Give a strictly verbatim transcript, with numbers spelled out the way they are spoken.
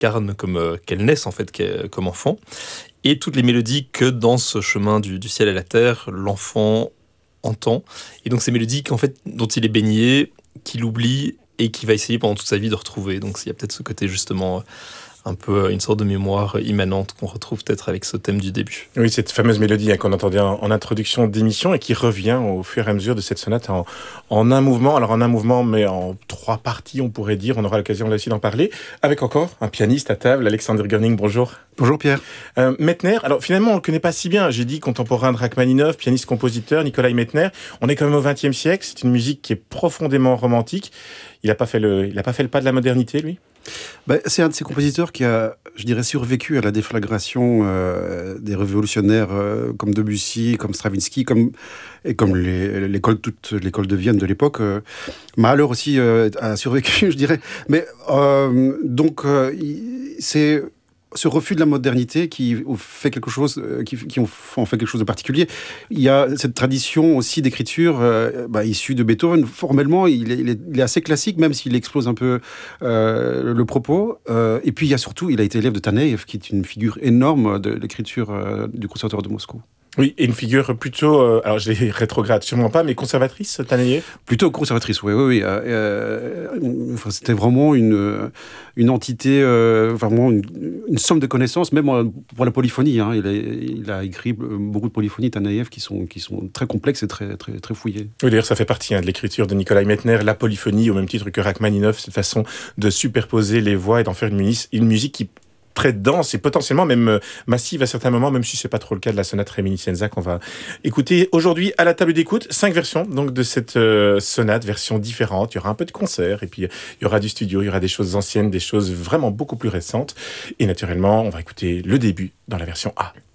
incarne comme euh, qu'elles naissent en fait qu'elles- comme enfant, et toutes les mélodies que dans ce chemin du, du ciel à la terre, l'enfant entend. Et donc ces mélodies qu'en fait, dont il est baigné, qu'il oublie et qu'il va essayer pendant toute sa vie de retrouver. Donc il y a peut-être ce côté justement un peu une sorte de mémoire immanente qu'on retrouve peut-être avec ce thème du début. Oui, cette fameuse mélodie hein, qu'on entendait en, en introduction d'émission et qui revient au fur et à mesure de cette sonate en, en un mouvement. Alors en un mouvement, mais en trois parties, on pourrait dire. On aura l'occasion là aussi d'en parler. Avec encore un pianiste à table, Alexander Görning, bonjour. Bonjour Pierre. Euh, Mettner, alors finalement on le connaît pas si bien. J'ai dit contemporain de Rachmaninov, pianiste-compositeur, Nikolai Mettner. On est quand même au vingtième siècle. C'est une musique qui est profondément romantique. Il n'a pas fait le, il a pas fait le pas de la modernité, lui. Ben, c'est un de ces compositeurs qui a, je dirais, survécu à la déflagration euh, des révolutionnaires euh, comme Debussy, comme Stravinsky, comme, et comme les, l'école, toute l'école de Vienne de l'époque. Euh, Mahler aussi euh, a survécu, je dirais. Mais euh, donc, euh, il- c'est ce refus de la modernité qui fait quelque chose, euh, qui, qui en fait quelque chose de particulier. Il y a cette tradition aussi d'écriture euh, bah, issue de Beethoven. Formellement, il est, il est, il est assez classique, même s'il explose un peu euh, le propos. Euh, et puis, il y a surtout, il a été élève de Taneïev, qui est une figure énorme de l'écriture euh, du Conservatoire de Moscou. Oui, et une figure plutôt, euh, alors je les rétrograde sûrement pas, mais conservatrice, Taneïev. Plutôt conservatrice, oui, oui, oui. Euh, euh, enfin, c'était vraiment une, une entité, euh, vraiment une, une somme de connaissances, même euh, pour la polyphonie. Hein. Il, a, il a écrit beaucoup de polyphonies, Taneïev, qui sont, qui sont très complexes et très, très, très fouillées. Oui, d'ailleurs, ça fait partie hein, de l'écriture de Nikolai Mettner, la polyphonie, au même titre que Rachmaninov, cette façon de superposer les voix et d'en faire une, munice, une musique qui très dense et potentiellement même euh, massive à certains moments, même si c'est pas trop le cas de la sonate Réminiscenza qu'on va écouter aujourd'hui à la table d'écoute. Cinq versions donc de cette euh, sonate, versions différentes. Il y aura un peu de concert et puis il y aura du studio, il y aura des choses anciennes, des choses vraiment beaucoup plus récentes. Et naturellement, on va écouter le début dans la version A.